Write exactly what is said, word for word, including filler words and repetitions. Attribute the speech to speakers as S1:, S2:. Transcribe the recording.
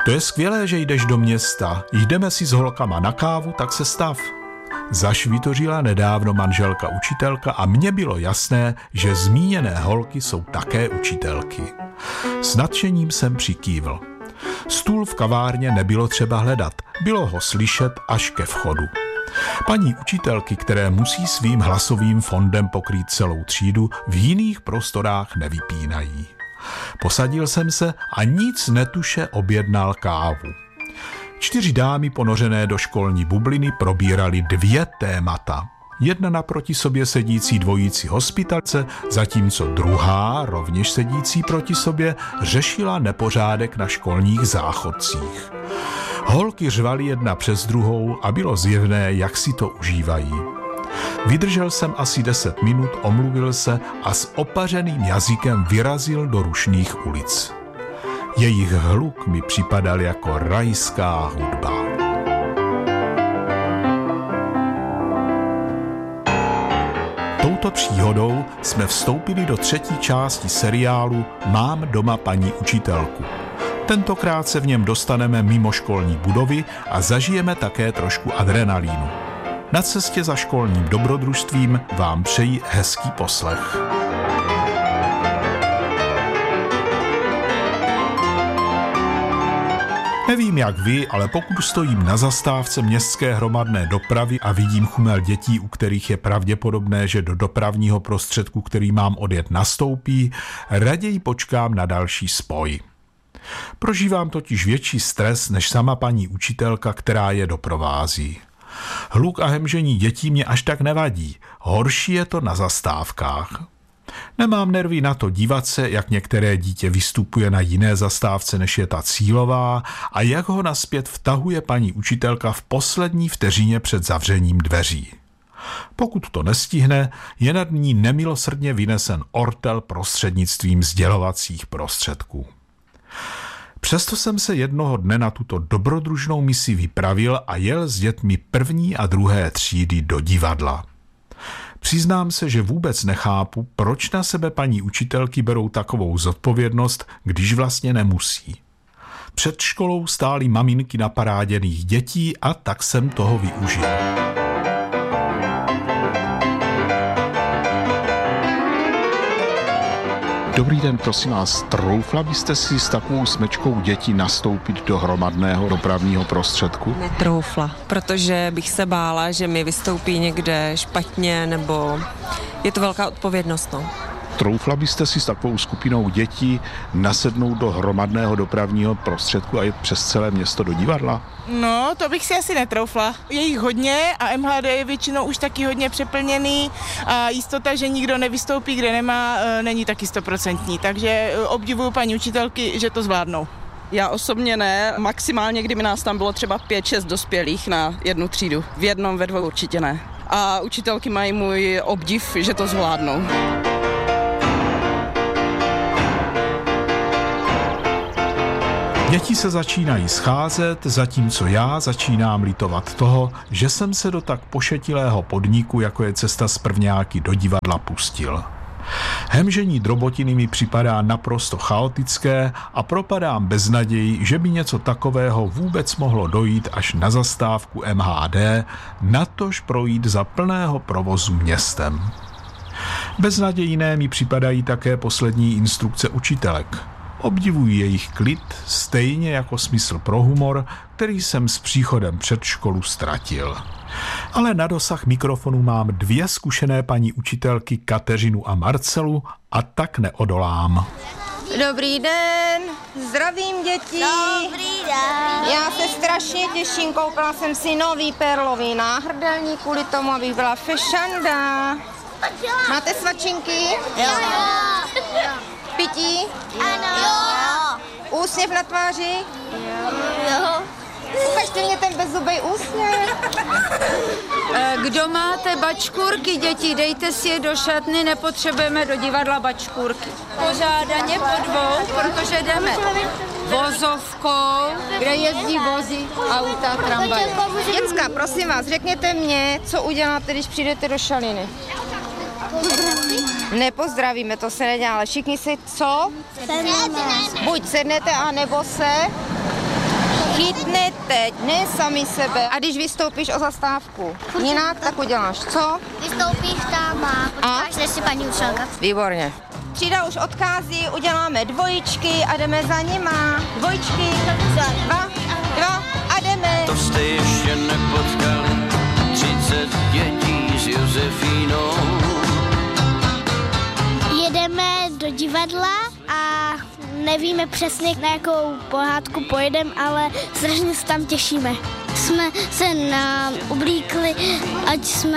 S1: To je skvělé, že jdeš do města. Jdeme si s holkama na kávu, tak se stav. Zašvitořila nedávno manželka učitelka a mně bylo jasné, že zmíněné holky jsou také učitelky. S nadšením jsem přikývl. Stůl v kavárně nebylo třeba hledat, bylo ho slyšet až ke vchodu. Paní učitelky, které musí svým hlasovým fondem pokrýt celou třídu, v jiných prostorách nevypínají. Posadil jsem se a nic netuše objednal kávu. Čtyři dámy ponořené do školní bubliny probírali dvě témata. Jedna naproti sobě sedící dvojící hospitalce, zatímco druhá, rovněž sedící proti sobě, řešila nepořádek na školních záchodcích. Holky řvaly jedna přes druhou a bylo zjevné, jak si to užívají. Vydržel jsem asi deset minut, omluvil se a s opařeným jazykem vyrazil do rušných ulic. Jejich hluk mi připadal jako rajská hudba. Touto příhodou jsme vstoupili do třetí části seriálu Mám doma paní učitelku. Tentokrát se v něm dostaneme mimo školní budovy a zažijeme také trošku adrenalínu. Na cestě za školním dobrodružstvím vám přeji hezký poslech. Nevím jak vy, ale pokud stojím na zastávce městské hromadné dopravy a vidím chumel dětí, u kterých je pravděpodobné, že do dopravního prostředku, který mám odjet, nastoupí, raději počkám na další spoj. Prožívám totiž větší stres než sama paní učitelka, která je doprovází. Hluk a hemžení dětí mě až tak nevadí, horší je to na zastávkách. Nemám nervy na to dívat se, jak některé dítě vystupuje na jiné zastávce, než je ta cílová, a jak ho nazpět vtahuje paní učitelka v poslední vteřině před zavřením dveří. Pokud to nestihne, je nad ní nemilosrdně vynesen ortel prostřednictvím sdělovacích prostředků. Přesto jsem se jednoho dne na tuto dobrodružnou misi vypravil a jel s dětmi první a druhé třídy do divadla. Přiznám se, že vůbec nechápu, proč na sebe paní učitelky berou takovou zodpovědnost, když vlastně nemusí. Před školou stály maminky naparáděných dětí a tak jsem toho využil. Dobrý den, prosím vás, troufla byste si s takovou smečkou dětí nastoupit do hromadného dopravního prostředku?
S2: Netroufla, protože bych se bála, že mi vystoupí někde špatně, nebo je to velká odpovědnost, no.
S1: Troufla byste si s takovou skupinou dětí nasednout do hromadného dopravního prostředku a jet přes celé město do divadla?
S3: No, to bych si asi netroufla. Je jich hodně a M H D je většinou už taky hodně přeplněný a jistota, že nikdo nevystoupí, kde nemá, není taky stoprocentní. Takže obdivuju paní učitelky, že to zvládnou.
S4: Já osobně ne, maximálně kdyby nás tam bylo třeba pět šest dospělých na jednu třídu. V jednom, ve dvou určitě ne. A učitelky mají můj obdiv, že to zvládnou.
S1: Děti se začínají scházet, zatímco já začínám litovat toho, že jsem se do tak pošetilého podniku, jako je cesta z prvňáky do divadla, pustil. Hemžení drobotiny mi připadá naprosto chaotické a propadám bez naději, že by něco takového vůbec mohlo dojít až na zastávku M H D, natož projít za plného provozu městem. Beznadějné mi připadají také poslední instrukce učitelek. Obdivuji jejich klid, stejně jako smysl pro humor, který jsem s příchodem před školu ztratil. Ale na dosah mikrofonu mám dvě zkušené paní učitelky Kateřinu a Marcelu a tak neodolám.
S5: Dobrý den, zdravím děti.
S6: Dobrý den.
S5: Já se strašně těším, koupila jsem si nový perlový náhrdelník kvůli tomu, abych byla fešanda. Máte svačinky?
S6: Jo. jo.
S5: Pití?
S6: Ano. Jo.
S5: Úsměv na tváři?
S6: Jo. jo.
S5: Ukažte mě ten bezzubej úsměv.
S7: Kdo máte bačkůrky, děti, dejte si je do šatny, nepotřebujeme do divadla bačkůrky. Požádaně po dvou, protože jdeme vozovkou, kde jezdí vozy, auta, tramvaje.
S5: Děcka, prosím vás, řekněte mě, co uděláte, když přijdete do šaliny. Nepozdravíme, to se nedělá, ale všichni si co?
S6: Sedneme.
S5: Buď sednete, anebo se... Chytnete, ne sami sebe. A když vystoupíš o zastávku jinak, tak uděláš co?
S6: Vystoupíš tam a počkáš, než si paní učitelka.
S5: Výborně. Třída už odchází, uděláme dvojičky a jdeme za nima. Dvojičky, dva, dva a jdeme.
S8: To jste ještě nepotkali, třicet dětí s Josefínou.
S6: Jedeme do divadla a nevíme přesně, na jakou pohádku pojedeme, ale strašně se tam těšíme. Jsme se nám oblíkli, ať jsme